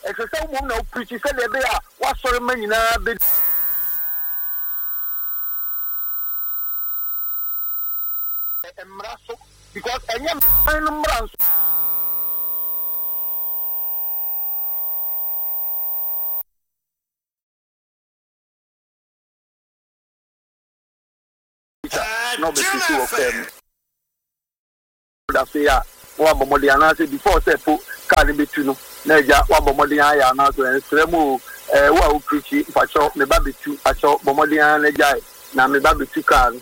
exercise mum na preach say le be a wa sorry man nyina be emraso because enya man mranso no be too of them that say wa bomodi anase before say po card be tu no na ja wa bomodi aya na so enstremu wa o preach facho me ba be tu facho bomodi na ja na me ba be tu card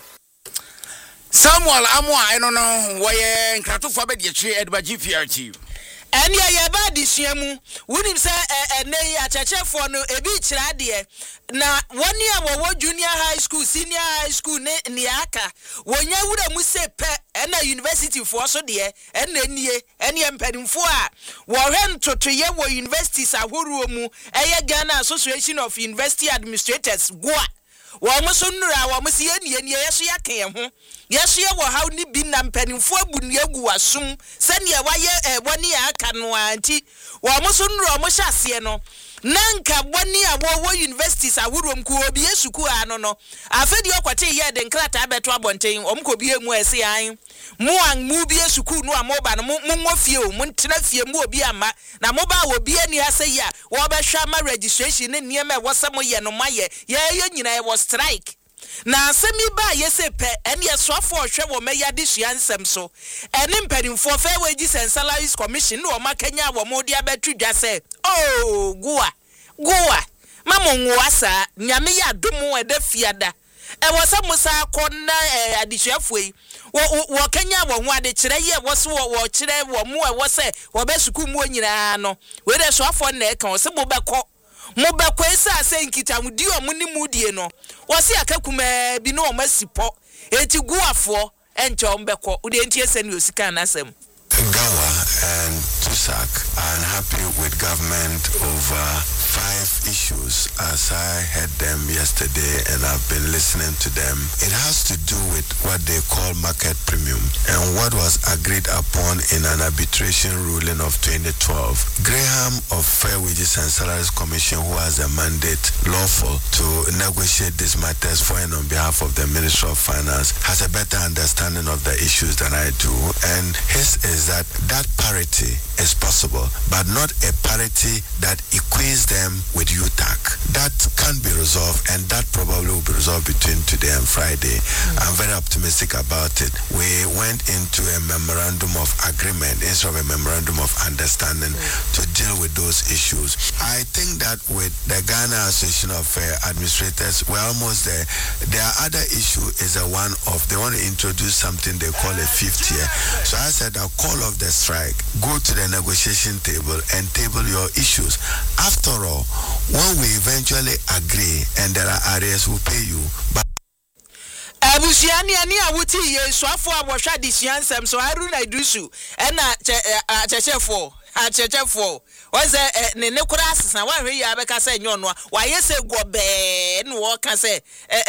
Samuel Amwa eno no woye nkratofo be de chi Edba GPRT eni ya ba disua mu wunim se enei achechefo no ebi kira de na woni a wo junior high school senior high school ne aka wonya wura mu se pe na university fo so de na nie eni empadimfo a wo hwe ntotoye wo universities ahoro mu eye Ghana Association of University Administrators GOA wo mo so nura wo mo se enie yeso yaken ho yeso ye wo haw ni bi na mpanimfo abu ne agu wasum sane waye woni aka no anti wo mo so nura mo hyase no nanka woni a wo universities awurom ku obi esuku ano no afedi okwate ye de nkrata abeto abonten omko bi emu ese an mu an mu bi esuku no amoba no mu ngofie o mu ntena fie mu obi ama na moba obi ani ase ya wo be hwa ma registration ne niema e wosam ye no maye ye nyina e wo strike na asemi ba yese pe ene yesoafo ohwe wo meya de hyiansem so ene mpadimfo fa wagi salaries commission no makanya wo modi abetudwa se oh goa mamo nwasa nyame ya domo eda fiada e wosa musa konna adisuafo yi wo kanya wo ho ade kire ye wo so wo kire wo mu e wo se wo be suku mu nyina no we de soafo na e kan wo se mo beko esa se nkita mudi o mu ni mudie no wo se akakuma bi no o masipo enti guafo enti o mbeko udi enti ese ni osika na asem Gawa and Tusak are unhappy with government over 5 issues as I heard them yesterday and I've been listening to them. It has to do with what they call market premium and what was agreed upon in an arbitration ruling of 2012. Graham of Fair Wages and Salaries Commission, who has a mandate lawful to negotiate these matters for and on behalf of the Ministry of Finance, has a better understanding of the issues than I do, and his is that parity is possible, but not a parity that equates them with UTAC. That can be resolved, and that probably will be resolved between today and Friday. I'm very optimistic about it. We went into a memorandum of agreement instead of a memorandum of understanding to deal with those issues. I think that with the Ghana Association of Administrators, we're almost there. Their other issue is the one of they want to introduce something they call a 5th year. So I said, I'll call off the strike, go to the negotiation table and table your issues. After all, when we eventually agree and there are areas who pay you, but abusiani ani awuti ye soafo abosha disiansem so Haruna Idusu na achechefo was ne kura asesa wa hwe ya beka se nyono wa yese gobe no wo ka se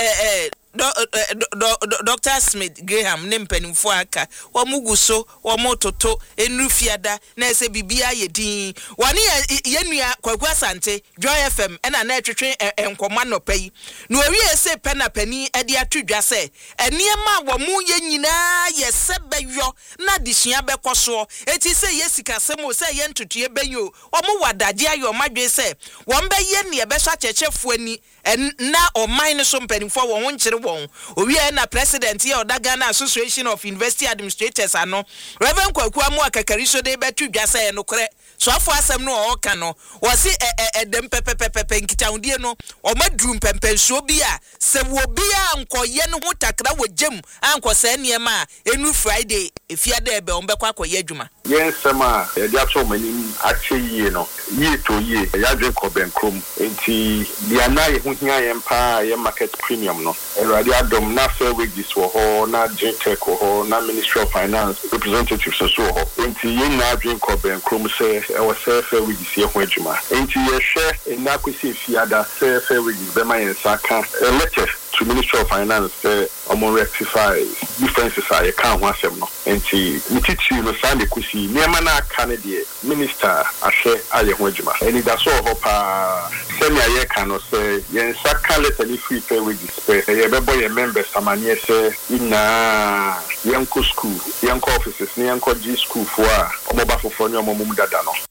Dr. Smith Graham ne mpanimfo aka wo muguso wo mototo enufiada na ese bibia yedin woni yenua Kwaku Asante Joy FM na etwetwe enkoma no pai no wi ese pena pani ade atudwa se eniema wo mu ye nyina ye sebeyo na disua bekoso eti se yesika semo se ye ntutue benyo wo mu wadade ayo madwe se wo mbe ye ne be so achechefo ani na o mine so mpanimfo wo nkyere won owi na president ye oda Ghana Association of University Administrators ano Reverend Kwaku Akakari so de betudwa se no kore so afọ asem no o ka no wo si edem pepepepe nkitaundie no o madrum pempenso bi a se wo bi a nkoye no ho takra wo gem anko se niema enu Friday efiade ebe o mbekwa akoye adwuma yensema ya dia so manim akyeye no ye to ye ya dwen ko benkrom enti dia na ye ho hia ye mpa ye market premium no erade adom na Fair Wages wo ho na JTech wo ho na Ministry of Finance representatives so ho enti ye na dwen ko benkrom se e wo se Fair Wages ye ho adwuma enti ye hwe na kwesi fiada se Fair Wages be ma yen saka letter to Ministry of Finance omo rectify differences I can't want them no enti mititi no sande kusi niema na aka ne de minister ahwe aye ho adwuma eni da so ho pa semi aye kan no say yen saka letter ni free pay wages pay ye bebo ye members amanie say ina yanko school yanko offices ni yanko G school for omo ba fofo ni omo mum dada no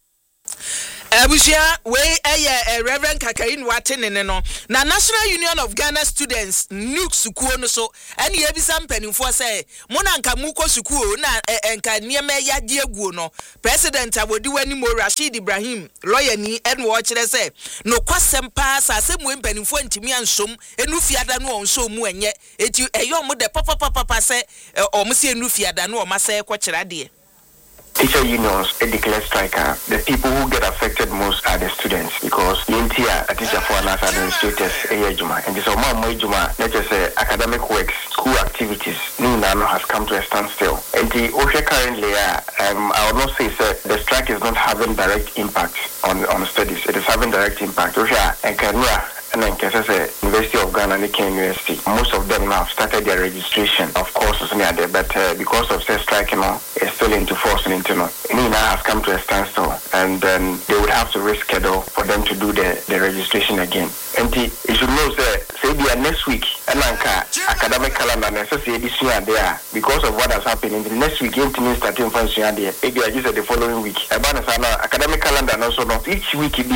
Abusia we Reverend Kakain Watenene no na National Union of Ghana Students NUK sukuo no so ene ye bi sam panimfo say mo na nka mu ko sukuo na enka niema ya die aguo no President Abodi wani mo Rashid Ibrahim lawyer ni ene wo kire say no kwasem pa asemu panimfo ntimi ansom enu fiada no onso mu enye eti eyo mo de papa say omo se enu fiada no o ma say ko kire de Teacher unions declare striker. The people who get affected most are the students because the entire teacher for us administrators and this not just academic works, school activities, Nunano has come to a standstill. And the OSHA currently, I will not say the strike is not having direct impact on studies. It is having direct impact. OSHA and Kanua and then University of Ghana and University. Most of them now have started their registration of courses near there, but because of the strike, it's still into force and into Nina has come to a standstill, and then they would have to reschedule for them to do the registration again. And you should know say they are next week and academic calendar necessary this year there because of what has happened in the next week starting from there. Maybe I just said the following week. Academic calendar also not each week be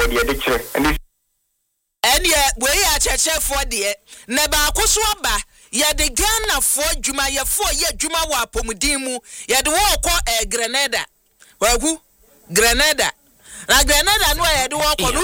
and this and yeah, we are church for the Neba Kuswaba, ya the Ghana for Juma, ya 4 year Juma wa Pomudimu, ya the walk Grenada. Well, who? Grenada. Na Grenada no ya the walk on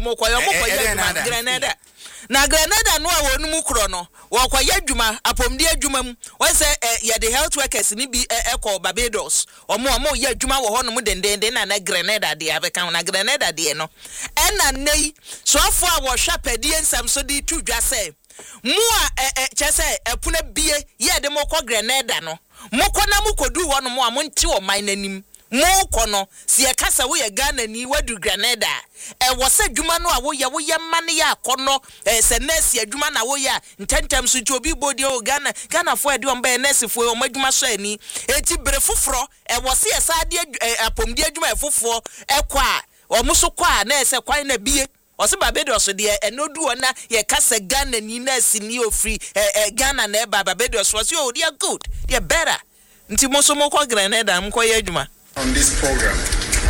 Unimio, Grenada. Na Grenada no wonu mu krono wo kwaye dwuma apomde adwuma mu won say ya the health workers ni bi call Barbados omo ye adwuma wo hono mu dendende na Grenada de abeka na Grenada de no ena nei so afo a wo hwa padi ensam so de tu dwa say mu a chese epuna bie ye de mo kɔ Grenada no mo kɔ na mo kodu wo no mo a mo nti o man nanim mo kono si e kasa wo ye Ghana ni wadu Grenada wo se dwuma no a wo ye mane ya kono se nurse adwuma na wo ya ntentem so ti obi bodi o Ghana fo ade on be nurse fo o madwuma so ani enti bere foforo wo se ye sa de apomdi adwuma foforo ekɔ a o mo so kɔ a na se kwan na bie o se Barbados de enodu ona ye kasa Ghana ni nurse ni ofri Ghana na Barbados was you they are good they are better nti mo so mo kɔ Grenada mo kɔ ye adwuma on this program.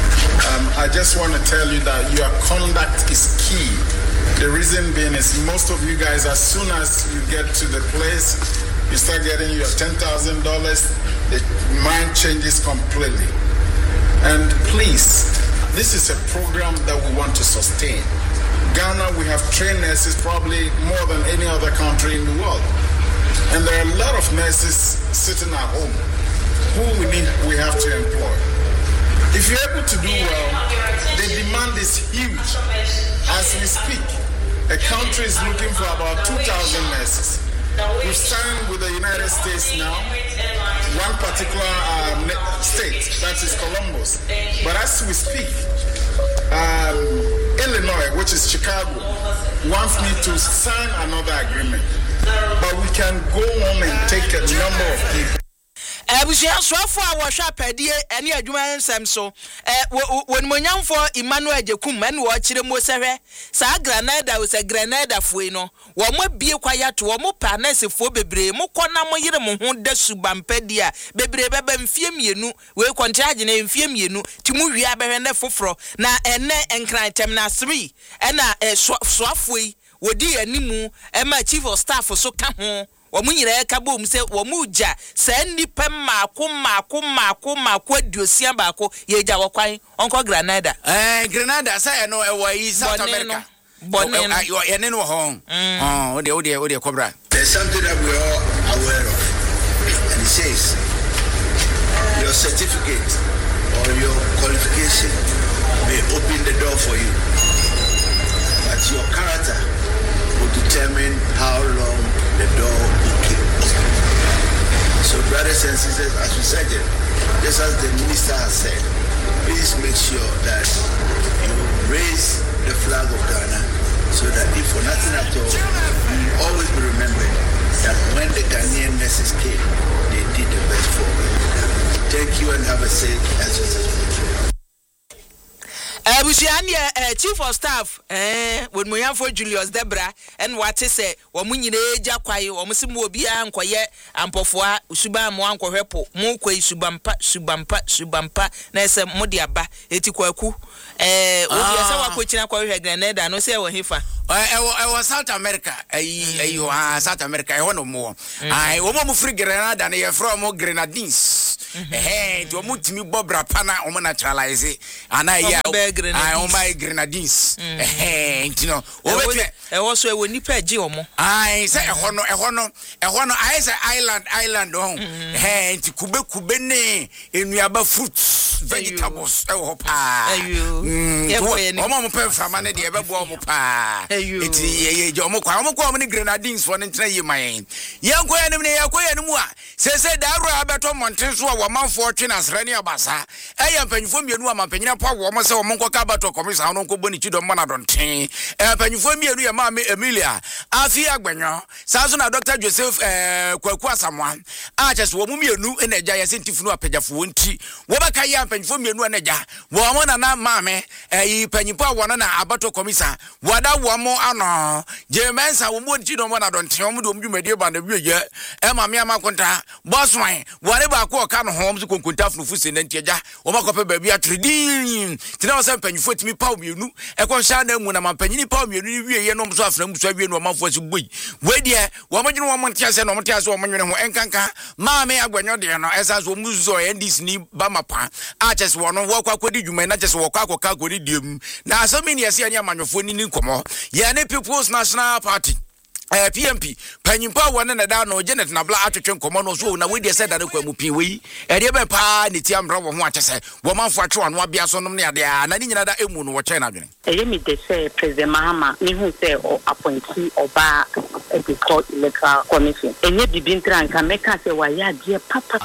I just want to tell you that your conduct is key. The reason being is most of you guys, as soon as you get to the place, you start getting your $10,000, the mind changes completely. And please, this is a program that we want to sustain. Ghana, we have trained nurses probably more than any other country in the world. And there are a lot of nurses sitting at home who we have to employ. If you're able to do well, the demand is huge. As we speak, a country is looking for about 2,000 nurses. We've signed with the United States now, one particular state, that is Columbus. But as we speak, Illinois, which is Chicago, wants me to sign another agreement. But we can go on and take a number of people. Abusia swafo a wo hwa padie ene adwuma ensem so wonmonyamfo Emmanuel Jekum ene wo kire mo sehwe sa Grenada wo se Grenada foi no wo mo bie kwaya to wo mo panesefo bebre mo kona mo yire mo ho da subampadie a bebre beba mfie mienu we contract na mfie mienu ti mu wi abehwe ne foforo na ene enkran tem na 3 ena swafo yi wodi animu ema chief of staff so ka ho Omunyire kabo mse womuja se nipa mako aduosia baako ye gya wokwan onko Grenada Grenada say no e wo yi South America you ene no ho ode cobra. There's something that we are aware of, and it says your certificate or your qualification may open the door for you, but your character will determine how long the door will keep open. So brothers and sisters, as we said it, just as the minister has said, please make sure that you raise the flag of Ghana so that if for nothing at all, you will always be remembered Ghanaian nurses came. They did the best for me. Thank you and have a safe exercise. Chief of Staff when we have for Julius Debra and what is it womunyine jakwaye omusimu obi ankoye ampofo usuba mo ankohwepo mo kwai subampa na ese mode aba etikwaku obi ese wakochina kwa Grenada no se wo hefa South America South America no more wo mo free Grenada na ye from Grenadines do mo timi bobra pana o mo naturalize ana ya o my Grenadines ntino o betre so e woni pa gi omo say ehono I say island on nti kube ne enuaba fruits vegetables e ho pa o mo pe frama ne de e bebo o mo pa eti ye omo kwa ni Grenadines for ntina ye man yanko yanim ne yakoya no mu a se daro abeto monten so wa manfo twe na srani abasa eya mpanyufo mienu amampanyina pa wo mo se wo monko ka bato komisa no nko boni chido mma na donten mpanyufo mienu ya ma Emilia afi agbanyo sazo na Dr. Joseph Kwaku Asamwa a chese wo mu mienu enaja ya sentifunu apagafo nti wo baka ya mpanyufo mienu enaja wo mo na maame panyimpo a wono na abato komisa wada wo mo ano jemensa wo mo chido mma na donten wo mo do mdwumade ba na biye maame amakonta boswan ware ba ko ka no hom so konkonta fufu se na ntiaja wo makope ba bia trading tina wo se mpanyufo timi pa mienu ekonsha na mu na mampanyini pa mienu ni wiye no so afra mu so awie no manfo se boi we de wo mo nwene wo mo ntia se no mo ntia se wo mo nwene ho enkanka maame agwanyo de no esa so mu zo ndis ni ba mapa a chese wo no wo kwa kodi dwuma na chese wo kwa ka kodi diem na asemi ne yesi anya manwofo ni nkomo ye ne People's National Party PMP panyimpa wona na da no Janet na bla atwetwe nkomo no so na we dey said that kwa mu pin we e dey be pa ne tiamra wo ho atese wo manfo atwe anu abia so nom ne ade na ni nyina da emu no wo kyen na dwene me dey say President Mahama ni hu say o appointee oba the electoral commission enye bibintra nka meka say wa ya de papa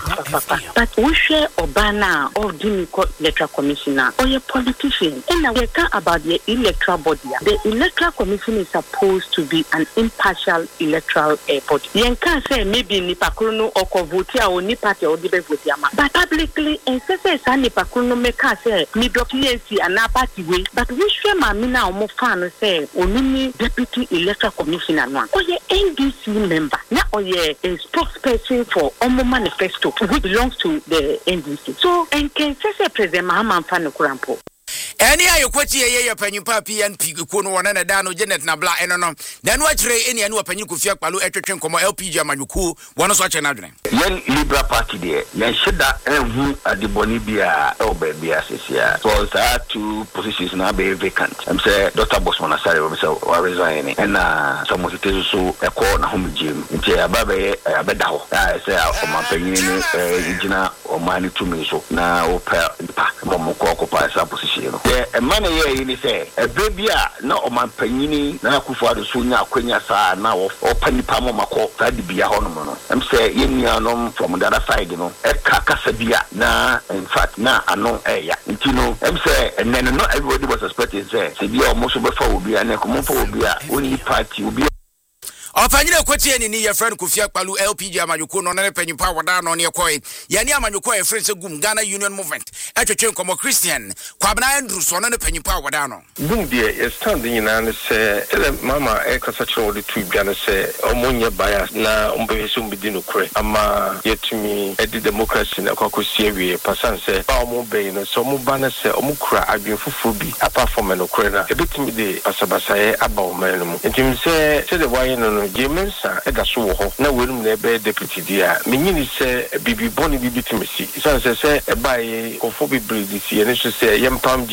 but we share oba na or the electoral commissioner or a politician and we talk about the electoral body. The electoral commission is supposed to be an impartial electoral body. Yenka say maybe nipa kunu oko vote a oni party or the vote ama. But publicly and say nipa kunu meka say me PNC and na party way. But we share mamina omo fan say only deputy electoral commissioner no. Oye NDC member na oye a spokesperson for omo manifesto which belongs to the NDC. So and can say President Mahama fan kurampo. Any ayo kwati ye panyimpa PNP ko no wona na da no Janet na bla eno no dan wa kire eni anu panyi ko fia kpalo etwetwe nkomo LPG amanyuku wono so ache na dwene yen Liberal Party de yen sheda enhu adiboni bia oba bia sesia so there two positions na be vacant am say Dr. Bosman Asare we say wa resign and some motete so ekọ na homgym nti ababe abeda ho say o mampanyi ni igina o mani tumi so na o pa mo ko occupy that position a man here in say a baby na o mampanyini na Akufo-Addo so nya akwanya sa na o panipa mo mako sa de bia ho no no am say yenia no from the other side no e kasa bia na in fact na ano ya ntino am say and then not everybody was expecting say bia o mo so be fa obi na ko mo fa obi only party obi Opanyine kwati eni ni ye friend Kufia Kpalu LPG amanyuko no na panyimpa wada no ne ekoi ye ne amanyuko e friend se gum Ghana Union Movement etwetwe nkomo Christian Kwabena Andrew so no ne panyimpa wada no gum de standing in and say mama e kasa chiro de tu bia no say omonye bias na ombehese ombidi no kure ama yetumi edi democracy na kwakosie wie pasan say ba ombe no so mo ba na say omukura adwenfufo bi apart from no kure na ebetumi de pasabasaye aba omene no ntim say the why no Jemensa edaso wo ho na werum na ebe deputy dia menyini se bibi boni bibi timisi say ebaye kofo bi bridisi ene so say yempam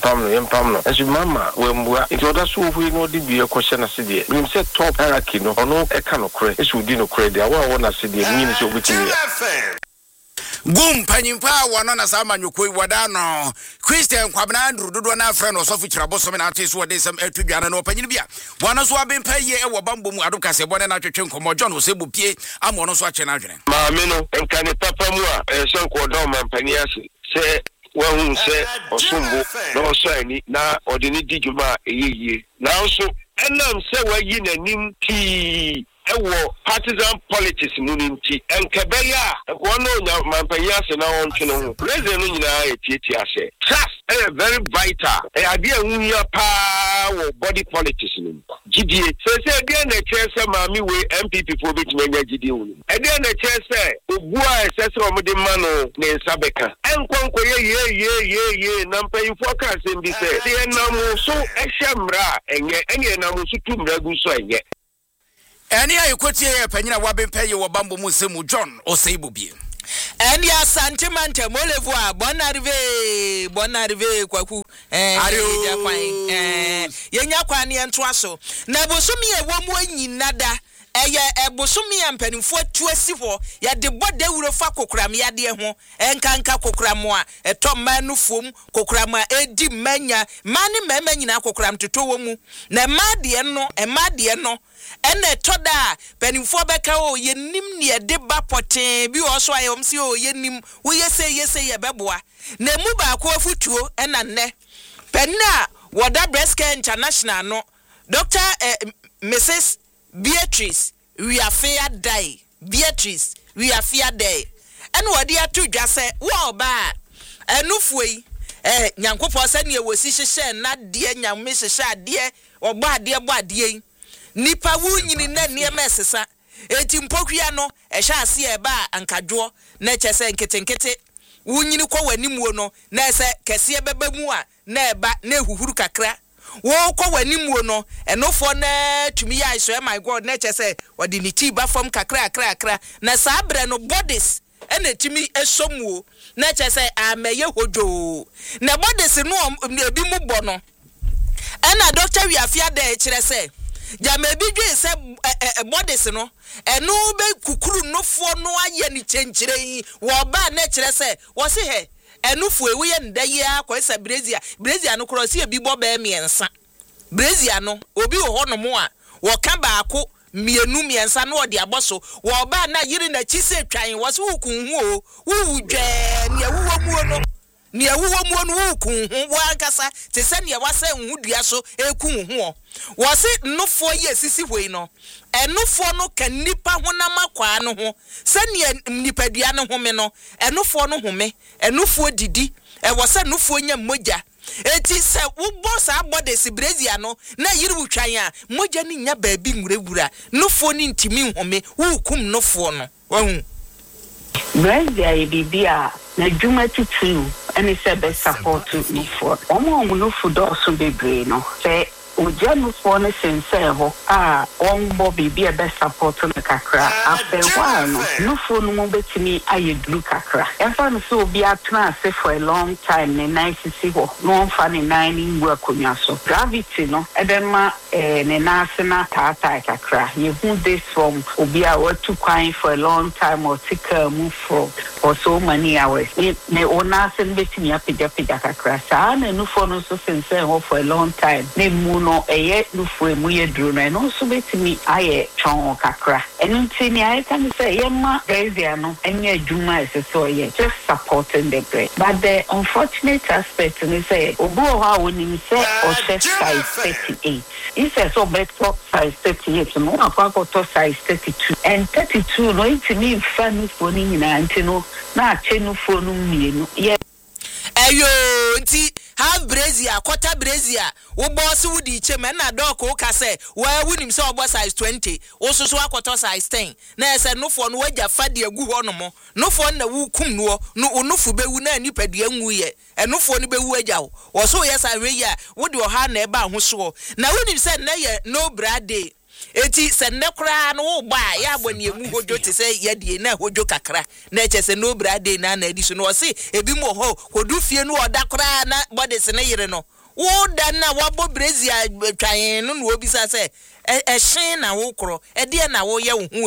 no as mama wembua it odaso wo no di bi ekoshe na se de nim se top hierarchy no ono e ka no kore e so di no kore dia wa na se de menyini se obitimi gum panyimpa wono na sama nyukoi wada no Christian Kwabena Andrew dodo na friend no so fuchira boso me na ate so de sam atudwana no panyini bia wono so abempa ye e wo bambo mu adoka se bone na twetwe nkomo John wo se bopie amo no so ache na adwene ma me no enkane papa mu a so ko do mampani ase se wahun se osumbo no so ani na odini dijuma eyeye na so enam se wa yi nanim ti ewo partisan politics munimti enkebeya wono nya mampanya se na wontwe no president no nyina etieti ase trust very vital ade anwunya pa wo body politics no gidie se de na chese maami we MPP fo betimanya gidie wo ade na chese ogua sese omde ma no ne nsabeka enkonko ye na mpanyifo ka sembi se de na so ehwemra enye na so tumra gu so enye Any I quote ye penina wabin pay your bamboo musemu John or Sabubi. And ya santimante molevoa bonarve kwaku yenya kwani entwaso na bosumi e womu nyinada eye ebosumi ampanifo tuasi ho ya de bode wuro fa kokram ya de ho enkanka kokram a etomma nufom kokram a edi manya mani mema nyina kokram toto womu na made no ene toda penifo beka o yenim ne de ba poten bi o so ayom si o yenim wo yese ye beboa na mu ba ko afutuo ena nne penna woda breast care international no Dr. Mrs. Beatrice we are fair day Beatrice we are fair day and what dia to just say wo ba enufuei nyankopɔ sɛ ne wosi hyehyɛ na de nyame hyehyɛ ade oba ade nipa wu nyini na niema esesa eti mpokua no ehya ase eba ankadwo na kyese nketenkete wu nyini kɔ wanimuo no na ese kese beba mu a na eba na ehuhuru kakra wo kɔ wanimuo no enofo na tumi ya iso my god na kyese wodi ni ti ba fam kakra na saa bre no bodies ene tumi esomuo na kyese ameye hojo na bodies no ebi mu bɔ no ena doctor wi afia da kyerɛ sɛ Jamebi dwe se bodies no enu be kukuru nofo no aye ni chenchire yi wo ba na kire se wo se he enufu ewe ye ndaye akwesa Brazil no krosi ebi bo ba miensa Brazil no obi wo ho no mo a wo ka baako mienu miensa no ode aboso wo ba na yiri na chise twan wo se wukunhu o wu dwe ne wuwo mu no ne wuwo mu no wukunhu wo ankasa te se ne wase nhudua so ekunhu o wo se nofo ye sisi hoi no enofo no kan nipa honama kwa no ho se ne nipadua no home no enofo no home enofo didi wo se nofo nya moja eti se wo boss abode si Brazil no na yiri wutwan a moja ni nya baabi nwurawura nofo ni ntimi home wukum nofo no wahu Brazil bibia na juma tutu ani se be support nofo omo nofo do so bebre no se Ojanu for ne sense ho ombo bibi e be support no kakra after while no phone mo betimi ayedru kakra enfa no so obi atena ase for a long time ne nice see ho no fa ne nine in work onwa so gravity no edema ne nase na tata kakra you hu this from obi a what to kwan for a long time or tika move for so many hours ne onase betimi apija kakra sa na no phone no so sense ho for a long time ne mu no eye nufu emu ye duro no no so betimi aye twon kakra enu ntini I can say yema Brazil no enye adwuma so ye just supporting the bread but the unfortunate aspect is say obu o ha woni say o size 38 he says so better size 38 no akwa size 32 and 32 no ntini fa nufu ni nyina ntino na ache nufu no mienu ye ayo nti have Brazil quarter Brazil wo boss wudi cheme na dok wo ka say wa winim say obo size 20 wo so akwato size 10 na ese nofo no waja fade agu ho no mo nofo na wukum no onufu bewu na nipadua nwu ye enofo no bewu aja wo so yes awe ya wodi oha na eba ho so na winim say na ye no brade eti se nekra no wo ba ya aboni emu hojo te se ye die na hojo kakra na eche se no brade na edi so no se ebi mo ho kodu fie no oda kra na bodies ne yire no wo da na wabo Brazil twan no no obi sa se ehyen na wo kro e de na wo ye wo hu yi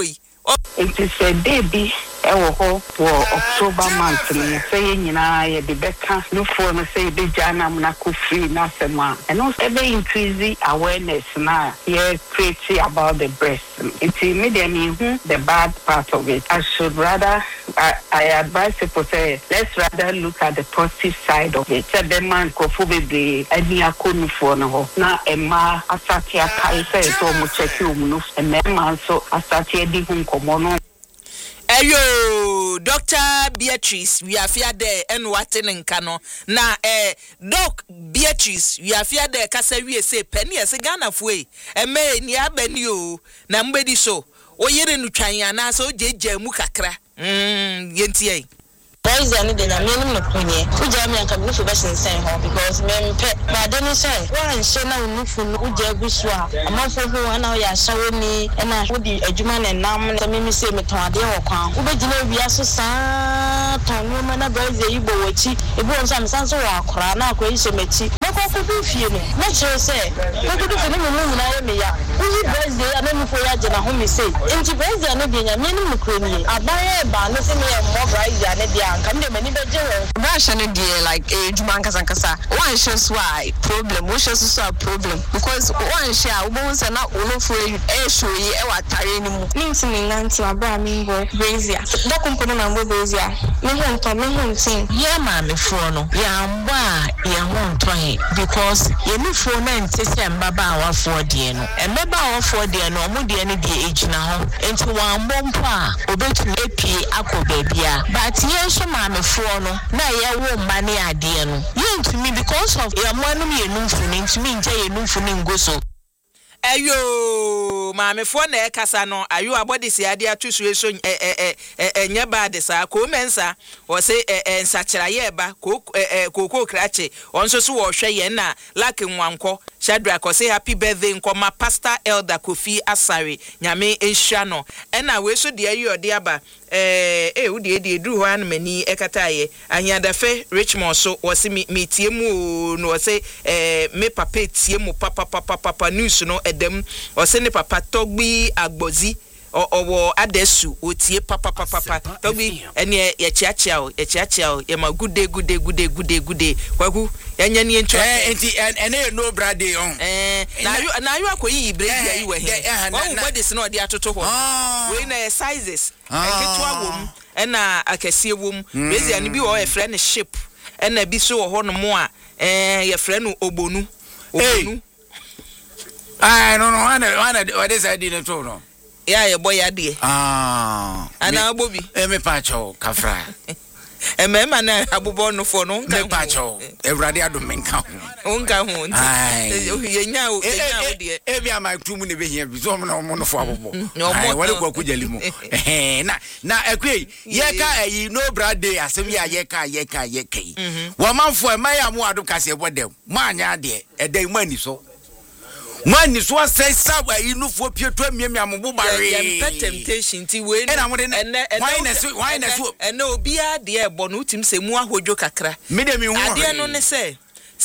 It is a baby. For October month, saying, the better no for say the Jana Munaku free Nasema, and also ever increasing awareness now here preaching about the breast. It's immediately the bad part of it. I should rather, I advise people say, let's rather look at the positive side of it. The man kofu be any akunu for no na Emma Asatia Kaisa so much check you and man so Asatia di komono. Ayo, Dr. Beatrice, we are fear there and what in Kano. Na Doc Beatrice, we are fear there, Cassa, we say penny as a gun of way. And may near Benio, Nambedi so. O yerin China, so JJ Mukakra. Yentie. Boys are needing a minimum of penny. Could you make a new fashion saying home because men pet, but don't say, well, and so now move for Uja Buswa. A month for who and I showing me and I would be a Juman and now me say me to a deal or crown. Ubejino, we are so sad. Woman, a boy, the Ibo, it won't some sons or crown, now crazy mechi. No could do feeling. Not sure say, what could do for the moon, I am here. Who birthday, I never for Yajana, whom you say. Into birthday, I know being a minimum creamy. I buy a bar, listen me more bright than a dear. Come to many better. Russian idea like a Jumancas and Casa. One shows why problem, which is a problem. Because one share bones are not all for a show ye ever tiring. Means me Nancy, my brother, me boy, Brazia. The company number Brazia. Me home to me home thing. Yeah, mammy, phone. Yeah, why? Yeah, won't try. Because you need phone and say, Baba, for dear. And Baba, for dear, no more dear, any age now. Into one bomba, obey to AP, Ako baby. But yes, mammy phone, na ya won money idea no. You to me because of your money you know for to me you know for go so. Ayo, mammy phone e kasa no ayo abodi si ade atusu so enya bad sa ko mensa o say nsachira ye ba koko krache onso so wo hwe ye na laki nwanko Shadrach say happy birthday nkoma Pastor Elder Kofi Asare nyame ehia no na we so de ayo de aba wo de duru ho an mani ekataye anyadafe Richmond so wo se me tie mu no wo say me papa tie mu papa news no edem wo se ne papa togbi agbozi owo adesu otie papa togbi ene ye chiachia ye ma good day kwaku enya ni encho enti ene no brade on na you akoyi brade yi we he wo body se no de atoto ho we na sizes eketwa wom ena akese wom bezi ani bi wo e frɛ ne ship ena bi so ho no mo a ye frɛ no obonu no what is I didn't know. Yeah, your boy adie. Ana Bobby. Me pacho kafra. Mema na abubo no for no. Me pacho. Ewrade adom menka. Onka ho nti. Yenya o die. Ebi ama tumu ne be hia bi so mo no fo abubo. Wale kwa kujali mu. Na ekwe ye ka ayi no brade asem ya ye ka. Wa manfo e mai amu ado kase bodem. Ma anya ade edai mani so. Man is what says Sawa, you know for pure Miamubari. Temptation, T. And I want and no beer, dear Bonutim, say more who joke akra. Medium, I dear no say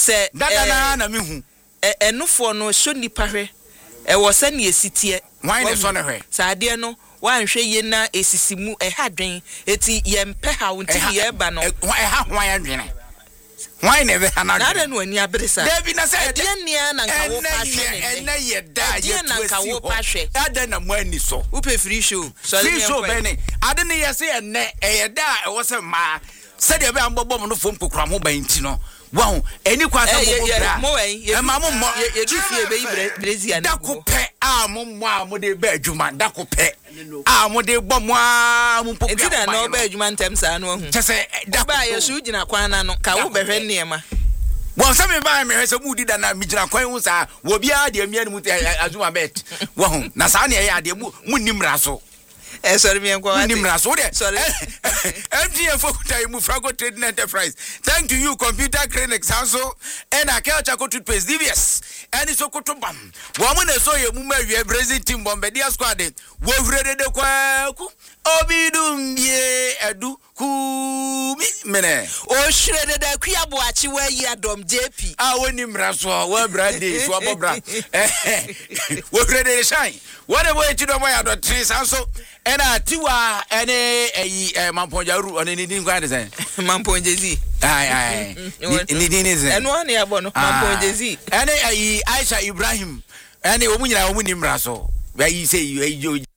that and no for no shouldn't pare. I was sending a city. Wine is on her. Sadia no. One shey na esisimu e hadwen eti yempe ha wonti yeba no why adwen why never another na no ani abresa David na say de nia na nka wo pa hwe na ye da ye na nka wo pa hwe ada na mo ani so wo pe free show free show bene ade ne ye say enne e da e wo say ma say de be ambobom no fom kokura mo ban ti no wow eni kwasa mo bra e ma mo ye du fie be Brazil da ko pe mo de be adwuma da ko pe mo de bom mo poku enti na no be adwuma ntem sa no hu chese da ba ye so gina kwan na no ka wo behwe niema wo se me ba me hwese mu di da na mi gina kwan hu sa wo bia de mi anu azuma bet wo hu na sa na ye ade mu nimra so sorry me enko nimra so de sorry MTF Fokutai mu Frago Trading Enterprise thank you computer clinics also and Akelcha ko toothpaste DVS and so ko to bam wo mo na so ye mu ma wie Brazil team bombardier squad wo vrede de kwaku obidum ye edu ku mi mene o shrede da ku aboachi wa yi adom JP woni mra so wa brade so abobra wo vrede shine what the way to do my adot also ena tiwa ene Mamponjaru ene ni kwa de sen Mamponjezi ai ni ze eno ane abono Mamponjezi ene Aisha Ibrahim ene omunyina omunimra so ayi say